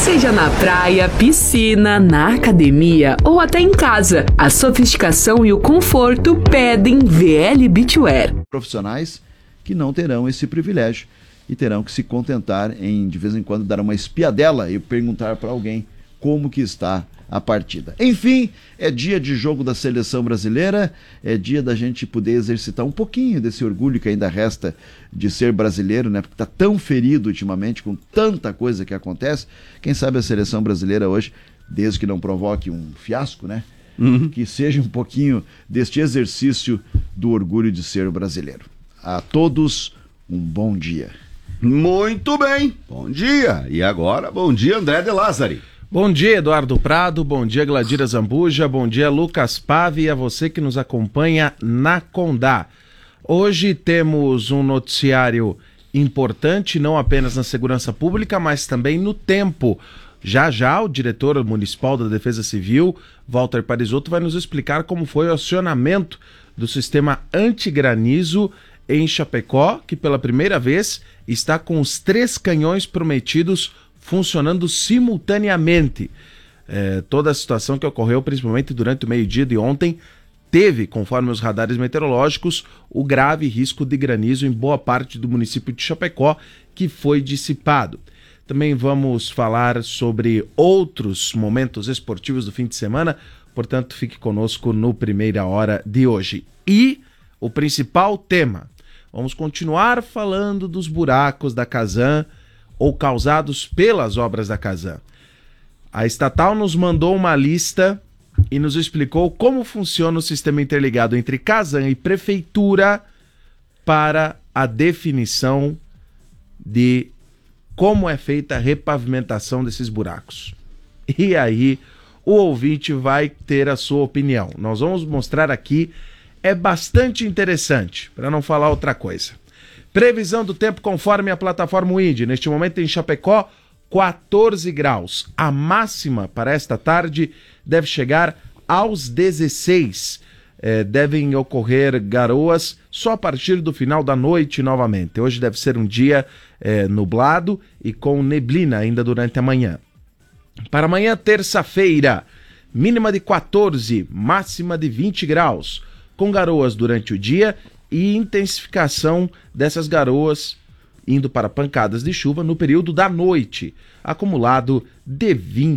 Seja na praia, piscina, na academia ou até em casa, a sofisticação e o conforto pedem VL Beachwear. Profissionais que não terão esse privilégio e terão que se contentar em, de vez em quando, dar uma espiadela e perguntar para alguém como que está a partida. Enfim, é dia de jogo da seleção brasileira, é dia da gente poder exercitar um pouquinho desse orgulho que ainda resta de ser brasileiro, né? Porque está tão ferido ultimamente com tanta coisa que acontece. Quem sabe a seleção brasileira hoje, desde que não provoque um fiasco, né? Que seja um pouquinho deste exercício do orgulho de ser brasileiro. A todos, um bom dia. Muito bem, bom dia. E agora, bom dia, André de Lázari. Bom dia, Eduardo Prado, bom dia, Gladira Zambuja, bom dia, Lucas Pave e a você que nos acompanha na Condá. Hoje temos um noticiário importante, não apenas na segurança pública, mas também no tempo. Já já o diretor municipal da Defesa Civil, Walter Parisotto, vai nos explicar como foi o acionamento do sistema antigranizo em Chapecó, que pela primeira vez está com os 3 canhões prometidos funcionando simultaneamente. Toda a situação que ocorreu, principalmente durante o meio-dia de ontem, teve, conforme os radares meteorológicos, o grave risco de granizo em boa parte do município de Chapecó, que foi dissipado. Também vamos falar sobre outros momentos esportivos do fim de semana, portanto fique conosco no Primeira Hora de hoje. E o principal tema, vamos continuar falando dos buracos da Casan, ou causados pelas obras da Casan. A estatal nos mandou uma lista e nos explicou como funciona o sistema interligado entre Casan e Prefeitura para a definição de como é feita a repavimentação desses buracos. E aí o ouvinte vai ter a sua opinião. Nós vamos mostrar aqui, é bastante interessante, para não falar outra coisa. Previsão do tempo conforme a plataforma Wind. Neste momento em Chapecó, 14 graus. A máxima para esta tarde deve chegar aos 16. Devem ocorrer garoas só a partir do final da noite novamente. Hoje deve ser um dia nublado e com neblina ainda durante a manhã. Para amanhã, terça-feira, mínima de 14, máxima de 20 graus. Com garoas durante o dia e intensificação dessas garoas indo para pancadas de chuva no período da noite, acumulado de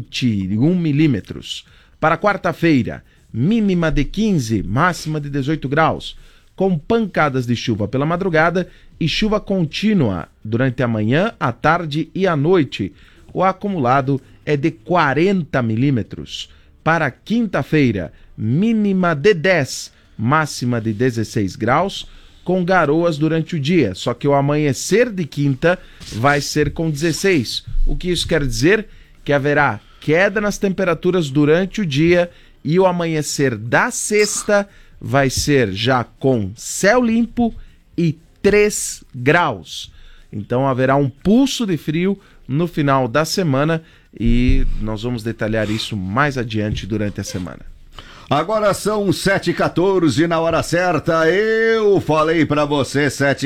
21 milímetros. Para quarta-feira, mínima de 15, máxima de 18 graus, com pancadas de chuva pela madrugada e chuva contínua durante a manhã, a tarde e a noite. O acumulado é de 40 milímetros. Para quinta-feira, mínima de 10, máxima de 16 graus, com garoas durante o dia, só que o amanhecer de quinta vai ser com 16. O que isso quer dizer? Que haverá queda nas temperaturas durante o dia e o amanhecer da sexta vai ser já com céu limpo e 3 graus. Então haverá um pulso de frio no final da semana e nós vamos detalhar isso mais adiante durante a semana. Agora são 7h14 na hora certa, eu falei pra você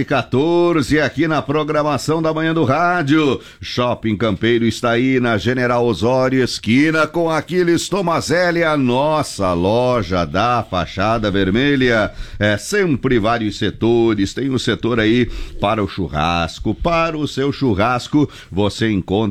7h14 aqui na programação da manhã do rádio. Shopping Campeiro está aí na General Osório, esquina com Aquiles Tomazelli, a nossa loja da fachada vermelha. Sempre vários setores, tem um setor aí para o churrasco, para o seu churrasco você encontra